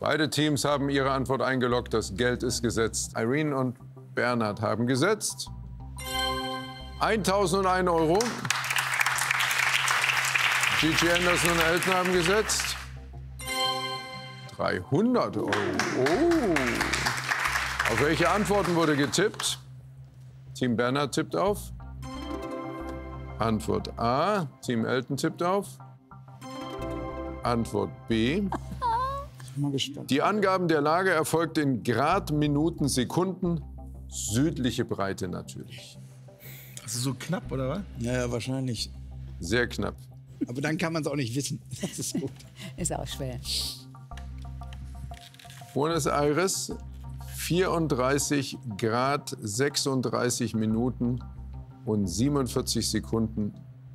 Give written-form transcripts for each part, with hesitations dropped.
Beide Teams haben ihre Antwort eingeloggt. Das Geld ist gesetzt. Irene und Bernhard haben gesetzt. 1.001 €. Gigi Anderson und Elton haben gesetzt. 300 €. Oh. Auf welche Antworten wurde getippt? Team Bernhard tippt auf. Antwort A. Team Elton tippt auf. Antwort B. Die Angaben der Lage erfolgt in Grad, Minuten, Sekunden. Südliche Breite natürlich. Das ist so knapp, oder was? Ja, wahrscheinlich. Sehr knapp. Aber dann kann man es auch nicht wissen. Das ist gut. Ist auch schwer. Buenos Aires, 34 Grad, 36 Minuten und 47 Sekunden.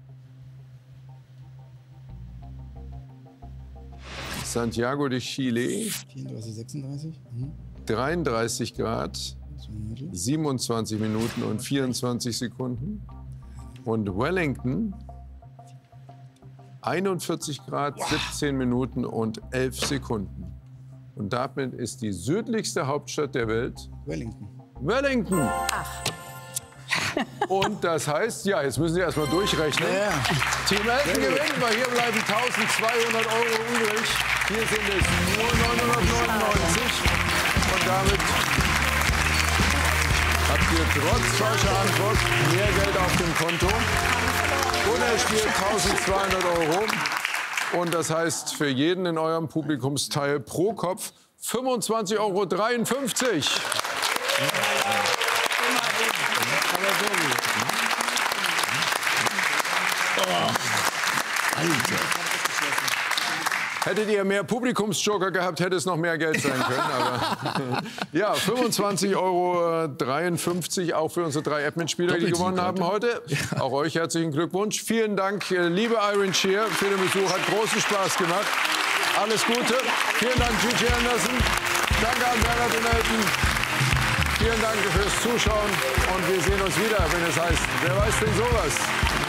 Santiago de Chile, 34, 36. 33 Grad, 27 Minuten und 24 Sekunden. Und Wellington, 41 Grad, 17 Minuten und 11 Sekunden. Und damit ist die südlichste Hauptstadt der Welt Wellington. Wellington. Und das heißt, ja, jetzt müssen Sie erst mal durchrechnen. Ja. Team Elton gewinnt, weil hier bleiben 1.200 € übrig. Hier sind es nur 999. Und damit habt ihr trotz falscher Antwort mehr Geld auf dem Konto. Und er spielt 1.200 €. Und das heißt für jeden in eurem Publikumsteil pro Kopf 25,53 €. Hättet ihr mehr Publikumsjoker gehabt, hätte es noch mehr Geld sein können. Aber ja, 25,53 € auch für unsere 3 Admin-Spieler, die gewonnen haben heute. Auch euch herzlichen Glückwunsch. Vielen Dank, liebe Irene Shear, für den Besuch. Hat großen Spaß gemacht. Alles Gute. Vielen Dank, Gigi Anderson. Danke an Bernhard und Elton. Vielen Dank fürs Zuschauen. Und wir sehen uns wieder, wenn es heißt, wer weiß denn sowas?